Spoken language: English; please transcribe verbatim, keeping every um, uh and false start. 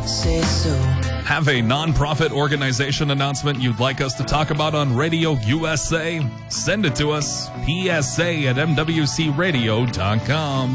say so. Have a nonprofit organization announcement you'd like us to talk about on Radio U S A? Send it to us, P S A at M W C radio dot com.